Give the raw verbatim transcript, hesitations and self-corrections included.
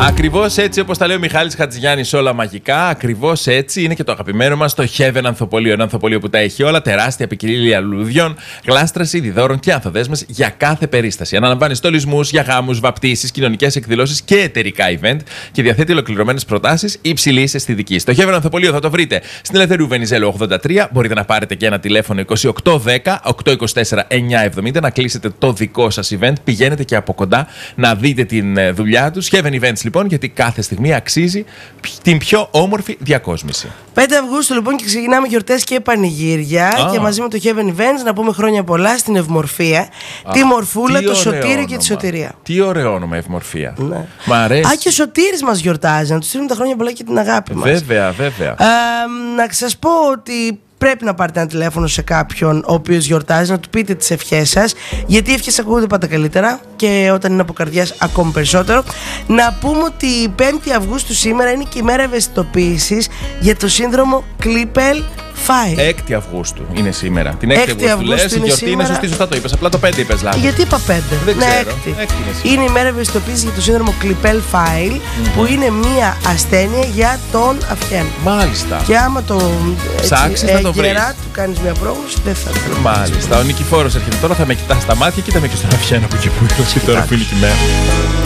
Ακριβώς έτσι, όπως τα λέει ο Μιχάλης Χατζηγιάννης, όλα μαγικά. Ακριβώς έτσι είναι και το αγαπημένο μας το Heaven Ανθοπολείο. Ένα ανθοπολείο που τα έχει όλα, τεράστια ποικιλία λουλουδιών, γλάστραση, διδόρων και ανθοδέσμες για κάθε περίσταση. Αναλαμβάνει στολισμούς για γάμους, βαπτίσεις, κοινωνικές εκδηλώσεις και εταιρικά event και διαθέτει ολοκληρωμένες προτάσεις υψηλής αισθητικής. Το Heaven Ανθοπολείο θα το βρείτε στην Ελευθερίου Βενιζέλου ογδόντα τρία. Μπορείτε να πάρετε και ένα τηλέφωνο είκοσι οκτώ δέκα οκτακόσια είκοσι τέσσερα εννιακόσια εβδομήντα να κλείσετε το δικό σας event. Πηγαίνετε και από κοντά να δείτε την δουλειά τους. Heaven Events λοιπόν, γιατί κάθε στιγμή αξίζει την πιο όμορφη διακόσμηση. πέντε Αυγούστου λοιπόν και ξεκινάμε γιορτές και πανηγύρια. Ah. Και μαζί με το Heaven Events να πούμε χρόνια πολλά στην Ευμορφία, ah. τη Μορφούλα, το Σωτήριο όνομα. Και τη Σωτηρία. Τι ωραίο όνομα, Ευμορφία. Ναι. Μ' αρέσει. Α, και ο Σωτήρης μας γιορτάζει. Να του στείλουμε τα χρόνια πολλά και την αγάπη μας. Βέβαια, βέβαια. Ε, να σας πω ότι πρέπει να πάρετε ένα τηλέφωνο σε κάποιον ο οποίος γιορτάζει, να του πείτε τις ευχές σας, γιατί οι ευχές ακούγονται πάντα καλύτερα και όταν είναι από καρδιάς ακόμη περισσότερο. Να πούμε ότι η πέμπτη Αυγούστου σήμερα είναι και η μέρα ευαισθητοποίησης για το σύνδρομο Klippel-Feil. έκτη Αυγούστου είναι σήμερα. Την έκτη Αυγούστου, Αυγούστου λες, η γιορτή είναι σωστή, σωστά το είπες. Απλά το πέντε είπες λάθος. Γιατί είπα πέντε? Δεν ναι, ξέρω. έκτη. έκτη είναι, είναι η μέρα ευαισθητοποίησης για το σύνδρομο Klippel-Feil, mm-hmm. που είναι μια ασθένεια για τον αυγέν. Μάλιστα. Και άμα το ψάξεις να το βρεις, του κάνεις μια πρόγνωση, δεν θα το. Μάλιστα. Ο Νικηφόρος έρχεται τώρα, θα με κοιτάς στα μάτια, κοίτα με και στον αυγέν από εκεί που είναι τώρα που είναι η μέρα.